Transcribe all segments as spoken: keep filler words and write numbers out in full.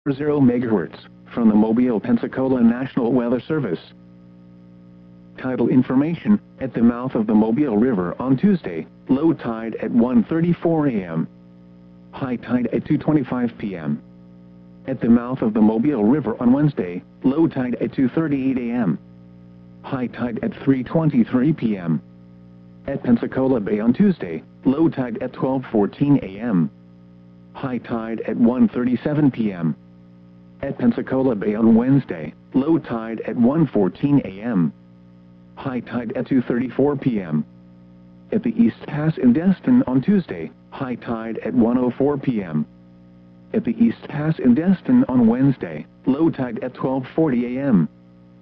zero megahertz, from the Mobile Pensacola National Weather Service. Tidal information, at the mouth of the Mobile River on Tuesday, low tide at one thirty-four a m High tide at two twenty-five p m At the mouth of the Mobile River on Wednesday, low tide at two thirty-eight a m High tide at three twenty-three p m At Pensacola Bay on Tuesday, low tide at twelve fourteen a m High tide at one thirty-seven p m At Pensacola Bay on Wednesday, low tide at one fourteen a m High tide at two thirty-four p m At the East Pass in Destin on Tuesday, high tide at one oh four p m At the East Pass in Destin on Wednesday, low tide at twelve forty a m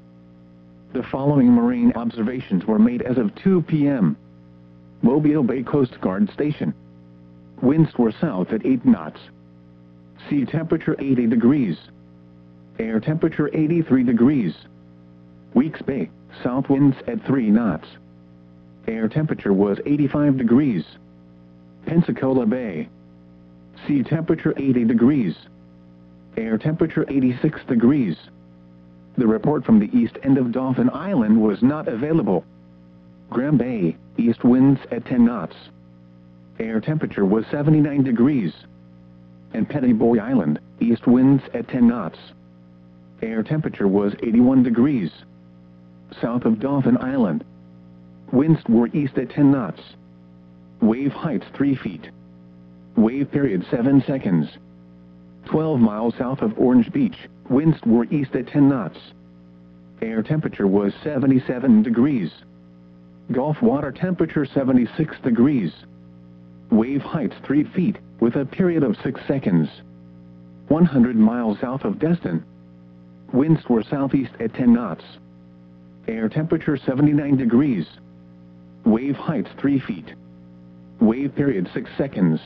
The following marine observations were made as of two p m Mobile Bay Coast Guard Station. Winds were south at eight knots. Sea temperature eighty degrees. Air temperature eighty-three degrees. Weeks Bay, south winds at three knots. Air temperature was eighty-five degrees. Pensacola Bay. Sea temperature eighty degrees. Air temperature eighty-six degrees. The report from the east end of Dauphin Island was not available. Graham Bay, east winds at ten knots. Air temperature was seventy-nine degrees. And Pettiboy Island, east winds at ten knots. Air temperature was eighty-one degrees. South of Dauphin Island. Winds were east at ten knots. Wave heights three feet. Wave period seven seconds. twelve miles south of Orange Beach, winds were east at ten knots. Air temperature was seventy-seven degrees. Gulf water temperature seventy-six degrees. Wave heights three feet, with a period of six seconds. one hundred miles south of Destin. Winds were southeast at ten knots. Air temperature seventy-nine degrees. Wave heights three feet. Wave period six seconds.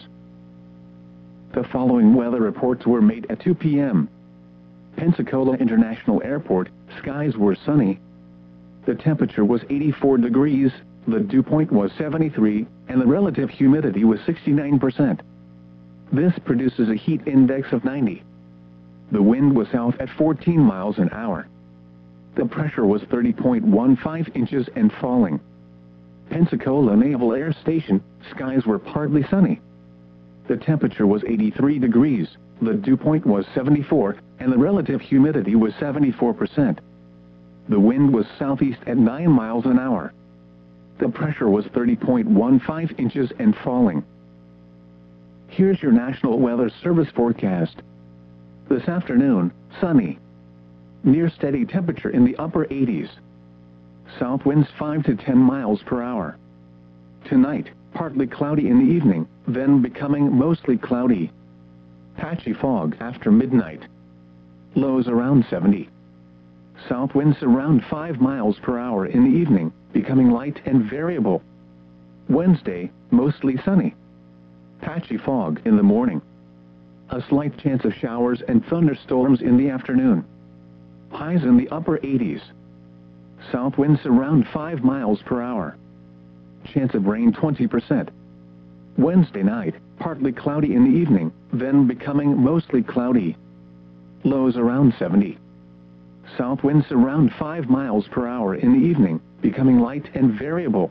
The following weather reports were made at two p m Pensacola International Airport, skies were sunny. The temperature was eighty-four degrees, the dew point was seventy-three, and the relative humidity was sixty-nine percent. This produces a heat index of ninety. The wind was south at fourteen miles an hour. The pressure was thirty point one five inches and falling. Pensacola Naval Air Station, skies were partly sunny. The temperature was eighty-three degrees, the dew point was seventy-four, and the relative humidity was seventy-four percent. The wind was southeast at nine miles an hour. The pressure was thirty point one five inches and falling. Here's your National Weather Service forecast. This afternoon, sunny. Near steady temperature in the upper eighties. South winds five to ten miles per hour. Tonight, partly cloudy in the evening, then becoming mostly cloudy. Patchy fog after midnight. Lows around seventy. South winds around five miles per hour in the evening, becoming light and variable. Wednesday, mostly sunny. Patchy fog in the morning. A slight chance of showers and thunderstorms in the afternoon. Highs in the upper eighties. South winds around five miles per hour. Chance of rain twenty percent. Wednesday night, partly cloudy in the evening, then becoming mostly cloudy. Lows around seventy. South winds around five miles per hour in the evening, becoming light and variable.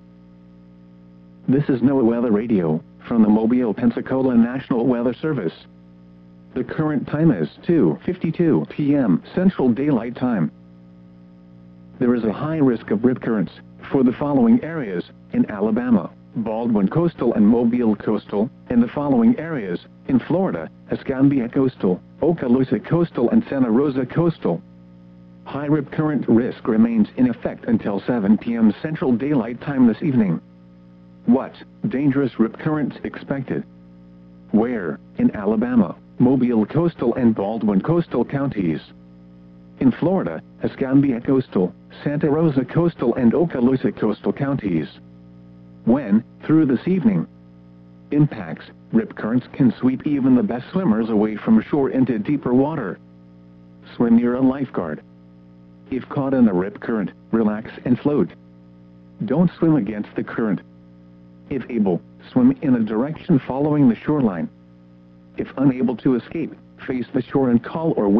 This is NOAA Weather Radio, from the Mobile Pensacola National Weather Service. The current time is two fifty-two p m Central Daylight Time. There is a high risk of rip currents for the following areas in Alabama, Baldwin Coastal and Mobile Coastal, and the following areas in Florida, Escambia Coastal, Okaloosa Coastal and Santa Rosa Coastal. High rip current risk remains in effect until seven p m Central Daylight Time this evening. What dangerous rip currents expected? Where? In Alabama, Mobile Coastal and Baldwin Coastal counties. In Florida, Escambia Coastal, Santa Rosa Coastal and Okaloosa Coastal counties. When? Through this evening. Impacts: rip currents can sweep even the best swimmers away from shore into deeper water. Swim near a lifeguard. If caught in a rip current, relax and float. Don't swim against the current. If able, swim in a direction following the shoreline. If unable to escape, face the shore and call or